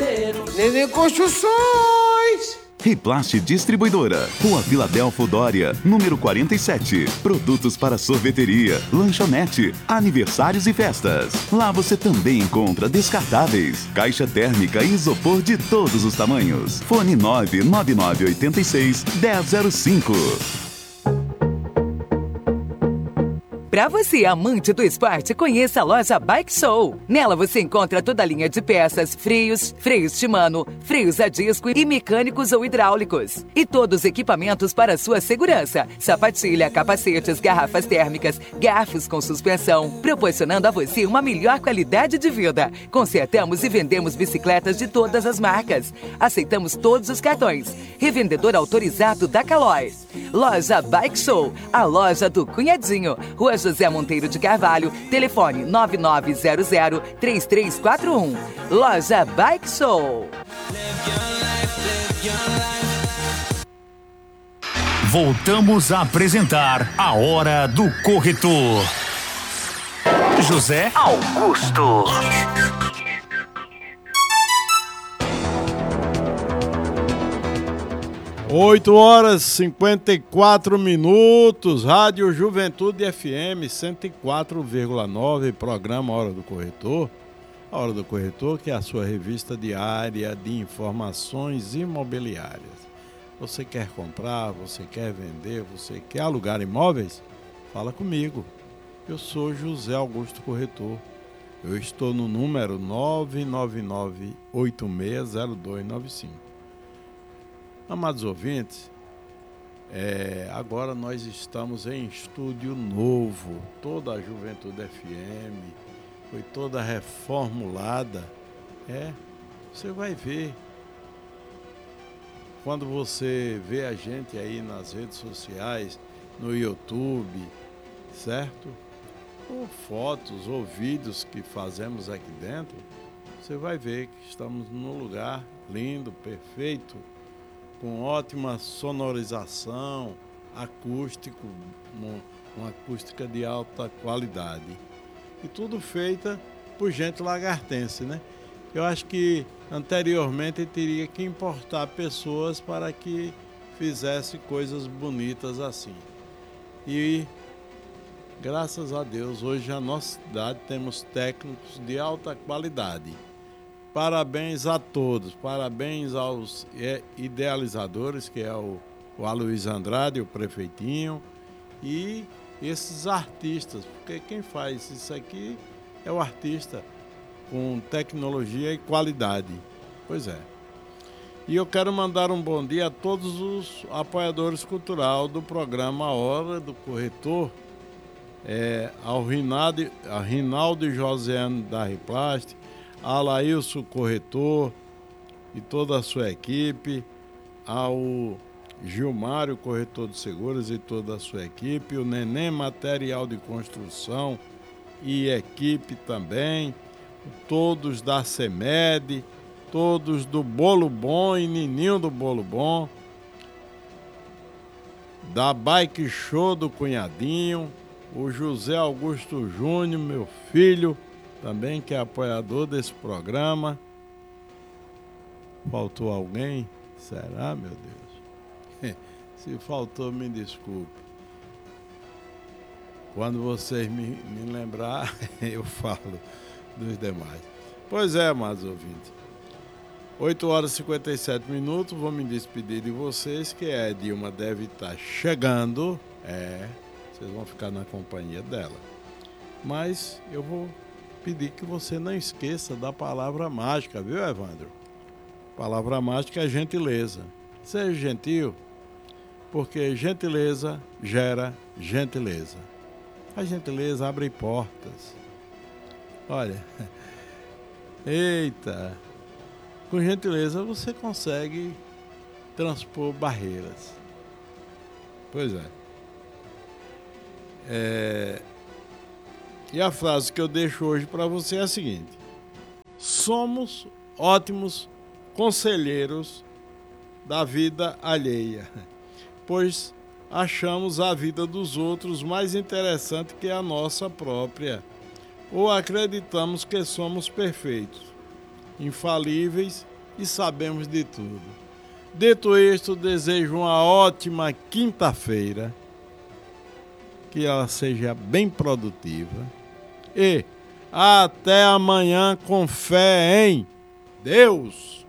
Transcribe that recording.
Neném Construções. Riplast Distribuidora, Rua Filadélfo Dória, número 47. Produtos para sorveteria, lanchonete, aniversários e festas. Lá você também encontra descartáveis, caixa térmica e isopor de todos os tamanhos. Fone 99986-1005. Para você, amante do esporte, conheça a loja Bike Show. Nela você encontra toda a linha de peças, freios Shimano, freios a disco e mecânicos ou hidráulicos. E todos os equipamentos para sua segurança. Sapatilha, capacetes, garrafas térmicas, garfos com suspensão, proporcionando a você uma melhor qualidade de vida. Consertamos e vendemos bicicletas de todas as marcas. Aceitamos todos os cartões. Revendedor autorizado da Calói. Loja Bike Show, a loja do Cunhadinho. Rua José Monteiro de Carvalho, telefone 9900-3341. Loja Bike Show. Voltamos a apresentar a Hora do Corretor. José Augusto. Oito horas e 54 minutos, Rádio Juventude FM 104,9, programa Hora do Corretor. A Hora do Corretor, que é a sua revista diária de informações imobiliárias. Você quer comprar, você quer vender, você quer alugar imóveis? Fala comigo. Eu sou José Augusto Corretor. Eu estou no número 999-860295. Amados ouvintes, agora nós estamos em estúdio novo. Toda a Juventude FM foi toda reformulada. Você vai ver. Quando você vê a gente aí nas redes sociais, no YouTube, certo? Ou fotos ou vídeos que fazemos aqui dentro, você vai ver que estamos num lugar lindo, perfeito, com ótima sonorização, acústico, uma acústica de alta qualidade. E tudo feita por gente lagartense, né? Eu acho que anteriormente teria que importar pessoas para que fizesse coisas bonitas assim. E graças a Deus, hoje na nossa cidade temos técnicos de alta qualidade. Parabéns a todos, parabéns aos idealizadores, que é o Aloysio Andrade, o prefeitinho, e esses artistas, porque quem faz isso aqui é o artista com tecnologia e qualidade. Pois é. E eu quero mandar um bom dia a todos os apoiadores culturais do programa Hora do Corretor, ao Rinaldo e Josiane da Riplast, a Laílson Corretor e toda a sua equipe, ao Gilmário Corretor de Seguros e toda a sua equipe, o Neném Material de Construção e equipe também, todos da CEMED, todos do Bolo Bom e Nininho do Bolo Bom, da Bike Show do Cunhadinho, o José Augusto Júnior, meu filho, também que é apoiador desse programa. Faltou alguém? Será, meu Deus? Se faltou, me desculpe. Quando vocês me lembrar, eu falo dos demais. Pois é, amados ouvintes. 8 horas e 57 minutos, vou me despedir de vocês, que a Edilma deve estar chegando. Vocês vão ficar na companhia dela. Mas eu vou pedir que você não esqueça da palavra mágica, viu, Evandro? Palavra mágica é gentileza. Seja gentil, porque gentileza gera gentileza. A gentileza abre portas. Olha, eita, com gentileza você consegue transpor barreiras. Pois é. E a frase que eu deixo hoje para você é a seguinte: somos ótimos conselheiros da vida alheia, pois achamos a vida dos outros mais interessante que a nossa própria, ou acreditamos que somos perfeitos, infalíveis e sabemos de tudo. Dito isto, desejo uma ótima quinta-feira, que ela seja bem produtiva e até amanhã com fé em Deus.